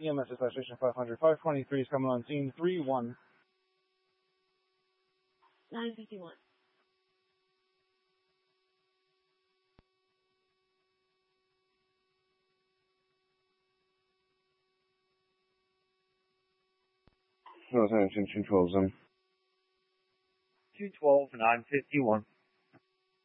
EMS is at station 500. 523 is coming on scene. 3-1. 951. No, it's 212 them. 212, 951.